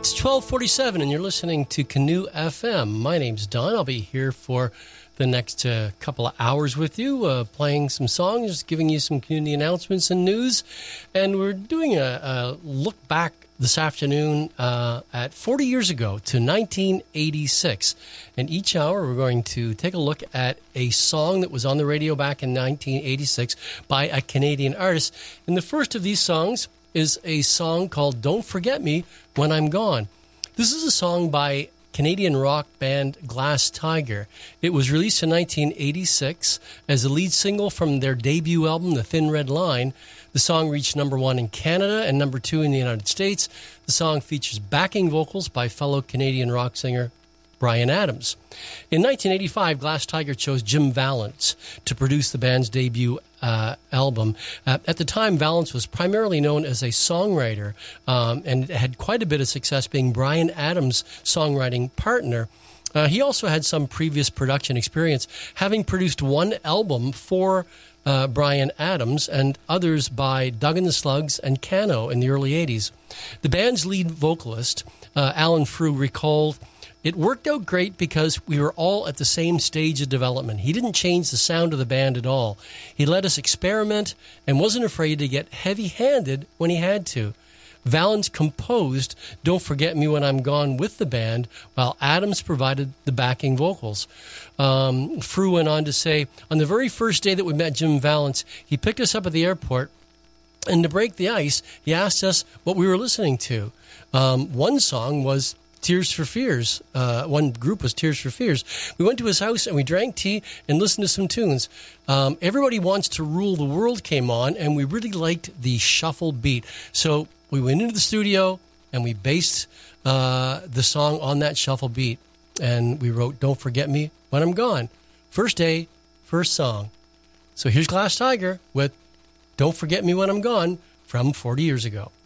It's 12:47 and you're listening to Canoe FM. My name's Don. I'll be here for the next couple of hours with you, playing some songs, giving you some community announcements and news. And we're doing a look back this afternoon at 40 years ago to 1986. And each hour we're going to take a look at a song that was on the radio back in 1986 by a Canadian artist. And the first of these songs is a song called Don't Forget Me When I'm Gone. This is a song by Canadian rock band Glass Tiger. It was released in 1986 as a lead single from their debut album, The Thin Red Line. The song reached number 1 in Canada and number 2 in the United States. The song features backing vocals by fellow Canadian rock singer Bryan Adams. In 1985, Glass Tiger chose Jim Vallance to produce the band's debut album. At the time, Vallance was primarily known as a songwriter and had quite a bit of success being Bryan Adams' songwriting partner. He also had some previous production experience, having produced one album for Bryan Adams and others by Doug and the Slugs and Cano in the early 80s. The band's lead vocalist, Alan Frew, recalled, "It worked out great because we were all at the same stage of development. He didn't change the sound of the band at all. He let us experiment and wasn't afraid to get heavy-handed when he had to." Vallance composed Don't Forget Me When I'm Gone with the band, while Adams provided the backing vocals. Frew went on to say, "On the very first day that we met Jim Vallance, he picked us up at the airport, and to break the ice, he asked us what we were listening to. One song was Tears for Fears. One group was Tears for Fears. We went to his house and we drank tea and listened to some tunes. Everybody Wants to Rule the World came on, and we really liked the shuffle beat. So we went into the studio and we based the song on that shuffle beat. And we wrote Don't Forget Me When I'm Gone. First day, first song. So here's Glass Tiger with Don't Forget Me When I'm Gone from 40 years ago.